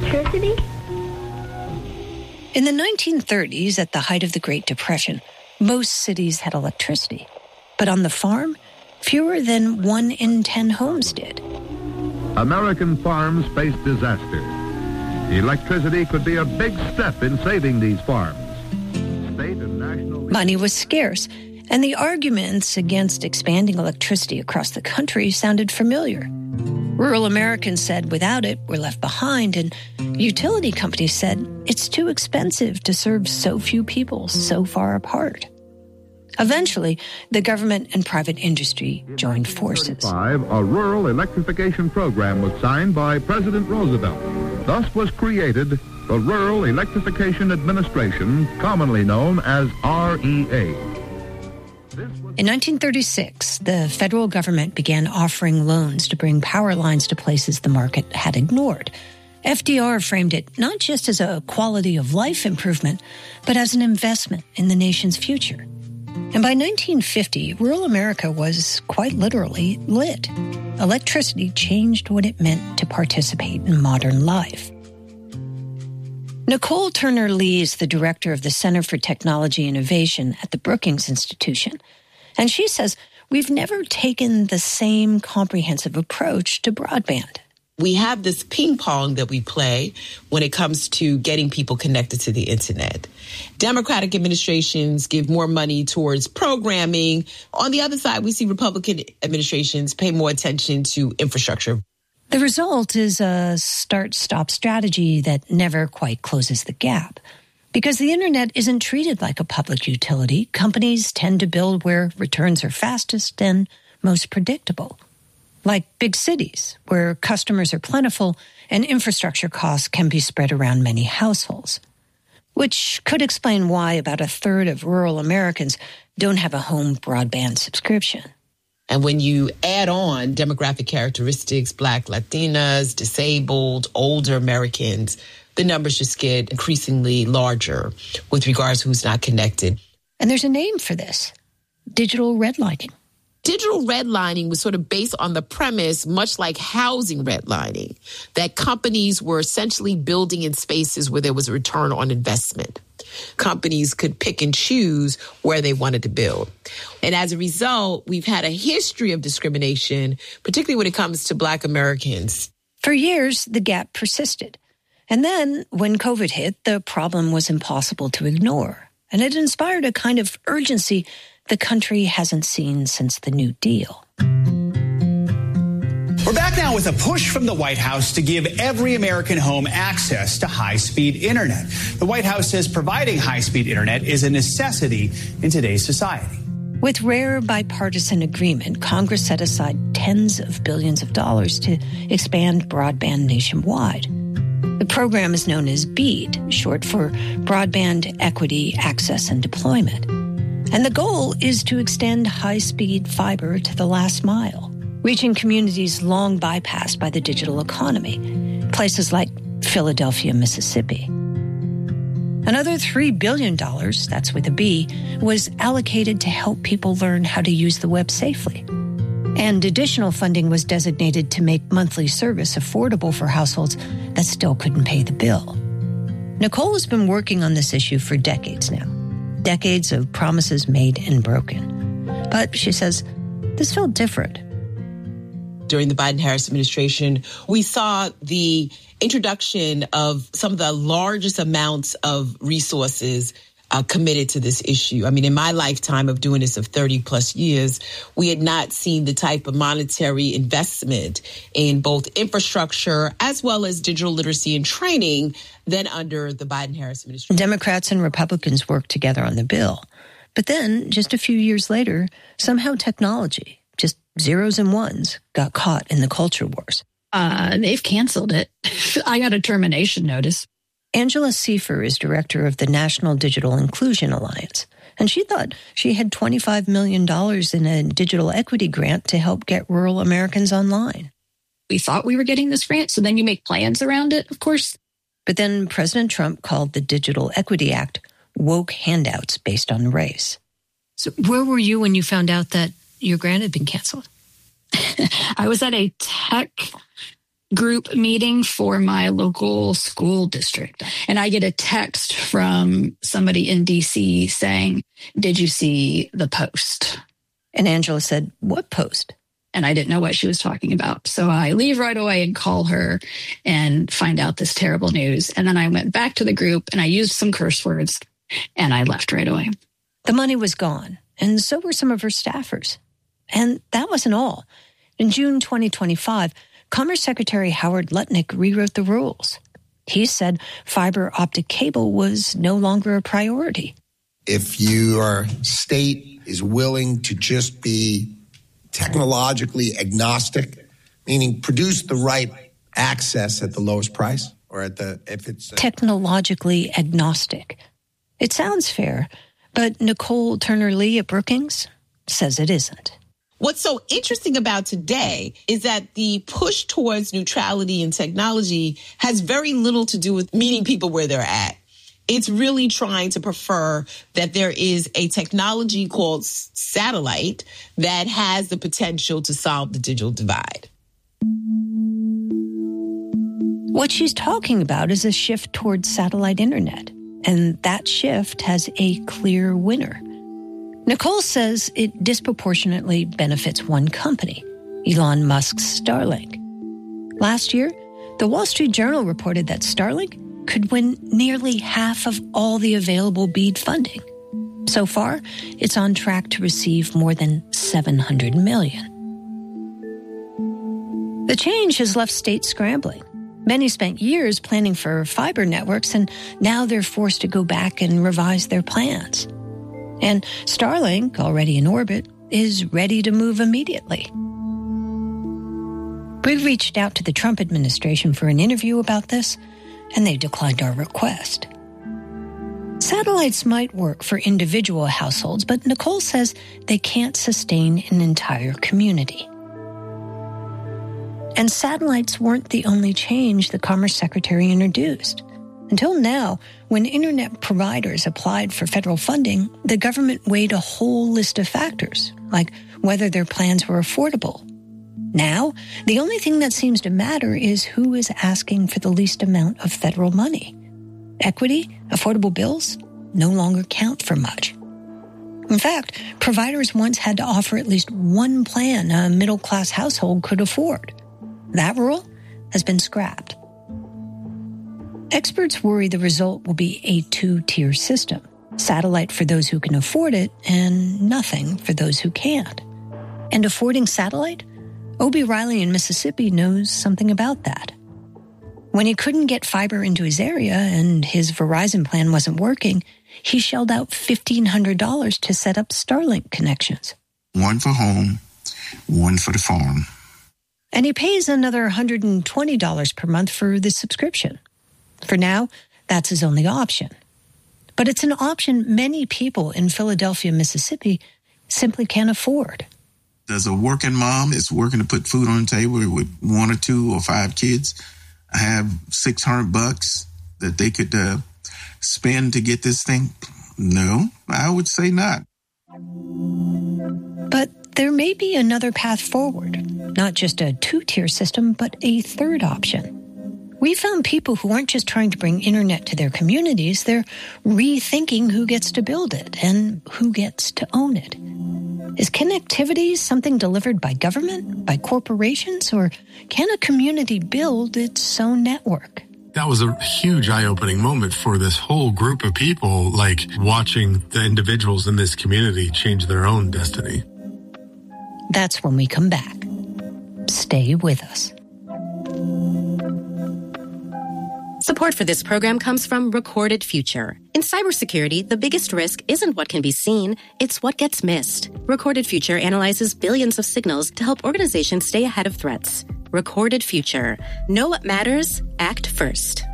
electricity? In the 1930s, at the height of the Great Depression, most cities had electricity. But on the farm, fewer than 1 in 10 homes did. American farms faced disaster. Electricity could be a big step in saving these farms. State and national... Money was scarce, and the arguments against expanding electricity across the country sounded familiar. Rural Americans said without it, we're left behind, and utility companies said it's too expensive to serve so few people so far apart. Eventually, the government and private industry joined forces. A rural electrification program was signed by President Roosevelt. Thus was created the Rural Electrification Administration, commonly known as REA. In 1936, the federal government began offering loans to bring power lines to places the market had ignored. FDR framed it not just as a quality of life improvement, but as an investment in the nation's future. And by 1950, rural America was quite literally lit. Electricity changed what it meant to participate in modern life. Nicole Turner Lee is the director of the Center for Technology Innovation at the Brookings Institution. And she says, we've never taken the same comprehensive approach to broadband. We have this ping pong that we play when it comes to getting people connected to the internet. Democratic administrations give more money towards programming. On the other side, we see Republican administrations pay more attention to infrastructure. The result is a start-stop strategy that never quite closes the gap. Because the internet isn't treated like a public utility, companies tend to build where returns are fastest and most predictable. Like big cities, where customers are plentiful and infrastructure costs can be spread around many households. Which could explain why about a third of rural Americans don't have a home broadband subscription. And when you add on demographic characteristics, Black, Latinas, disabled, older Americans, the numbers just get increasingly larger with regards to who's not connected. And there's a name for this: digital redlining. Digital redlining was sort of based on the premise, much like housing redlining, that companies were essentially building in spaces where there was a return on investment. Companies could pick and choose where they wanted to build. And as a result, we've had a history of discrimination, particularly when it comes to Black Americans. For years, the gap persisted. And then, when COVID hit, the problem was impossible to ignore. And it inspired a kind of urgency the country hasn't seen since the New Deal. We're back now with a push from the White House to give every American home access to high-speed internet. The White House says providing high-speed internet is a necessity in today's society. With rare bipartisan agreement, Congress set aside tens of billions of dollars to expand broadband nationwide. The program is known as BEAD, short for Broadband Equity, Access, and Deployment. And the goal is to extend high-speed fiber to the last mile, reaching communities long bypassed by the digital economy, places like Philadelphia, Mississippi. Another $3 billion, that's with a B, was allocated to help people learn how to use the web safely. And additional funding was designated to make monthly service affordable for households that still couldn't pay the bill. Nicole has been working on this issue for decades now. Decades of promises made and broken. But she says this felt different. During the Biden-Harris administration, we saw the introduction of some of the largest amounts of resources committed to this issue. I mean, in my lifetime of doing this of 30 plus years, we had not seen the type of monetary investment in both infrastructure as well as digital literacy and training than under the Biden-Harris administration. Democrats and Republicans worked together on the bill. But then, just a few years later, somehow technology, just zeros and ones, got caught in the culture wars. They've canceled it. I got a termination notice. Angela Seifer is director of the National Digital Inclusion Alliance, and she thought she had $25 million in a digital equity grant to help get rural Americans online. We thought we were getting this grant, so then you make plans around it, of course. But then President Trump called the Digital Equity Act woke handouts based on race. So where were you when you found out that your grant had been canceled? I was at a tech group meeting for my local school district. And I get a text from somebody in DC saying, "Did you see the post?" And Angela said, "What post?" And I didn't know what she was talking about. So I leave right away and call her and find out this terrible news. And then I went back to the group and I used some curse words and I left right away. The money was gone, and so were some of her staffers. And that wasn't all. In June 2025, Commerce Secretary Howard Lutnick rewrote the rules. He said fiber optic cable was no longer a priority. If your state is willing to just be technologically agnostic, meaning produce the right access at the lowest price, or if it's technologically agnostic. It sounds fair, but Nicole Turner-Lee at Brookings says it isn't. What's so interesting about today is that the push towards neutrality in technology has very little to do with meeting people where they're at. It's really trying to prefer that there is a technology called satellite that has the potential to solve the digital divide. What she's talking about is a shift towards satellite internet, and that shift has a clear winner. Nicole says it disproportionately benefits one company, Elon Musk's Starlink. Last year, the Wall Street Journal reported that Starlink could win nearly half of all the available BEAD funding. So far, it's on track to receive more than $700 million. The change has left states scrambling. Many spent years planning for fiber networks, and now they're forced to go back and revise their plans. And Starlink, already in orbit, is ready to move immediately. We reached out to the Trump administration for an interview about this, and they declined our request. Satellites might work for individual households, but Nicole says they can't sustain an entire community. And satellites weren't the only change the Commerce Secretary introduced. Until now, when internet providers applied for federal funding, the government weighed a whole list of factors, like whether their plans were affordable. Now, the only thing that seems to matter is who is asking for the least amount of federal money. Equity, affordable bills, no longer count for much. In fact, providers once had to offer at least one plan a middle-class household could afford. That rule has been scrapped. Experts worry the result will be a two-tier system, satellite for those who can afford it and nothing for those who can't. And affording satellite? Obie Riley in Mississippi knows something about that. When he couldn't get fiber into his area and his Verizon plan wasn't working, he shelled out $1,500 to set up Starlink connections. One for home, one for the farm. And he pays another $120 per month for the subscription. For now, that's his only option. But it's an option many people in Philadelphia, Mississippi simply can't afford. As a working mom that's working to put food on the table with 1 or 2 or 5 kids, I have $600 that they could spend to get this thing. No, I would say not. But there may be another path forward, not just a two-tier system, but a third option. We found people who aren't just trying to bring internet to their communities, they're rethinking who gets to build it and who gets to own it. Is connectivity something delivered by government, by corporations, or can a community build its own network? That was a huge eye-opening moment for this whole group of people, like watching the individuals in this community change their own destiny. That's when we come back. Stay with us. Support for this program comes from Recorded Future. In cybersecurity, the biggest risk isn't what can be seen, it's what gets missed. Recorded Future analyzes billions of signals to help organizations stay ahead of threats. Recorded Future. Know what matters, act first.